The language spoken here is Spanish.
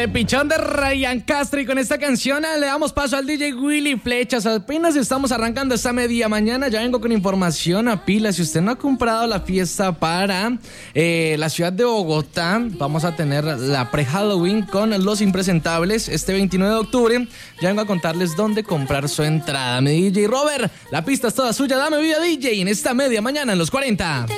Pichón de Ryan Castro, y con esta canción le damos paso al DJ Willy Flechas. Apenas estamos arrancando esta media mañana, ya vengo con información a pila. Si usted no ha comprado la fiesta para la ciudad de Bogotá, vamos a tener la pre-Halloween con Los Impresentables este 29 de octubre. Ya vengo a contarles dónde comprar su entrada. Mi DJ Robert, la pista es toda suya, dame vida DJ en esta media mañana en los 40.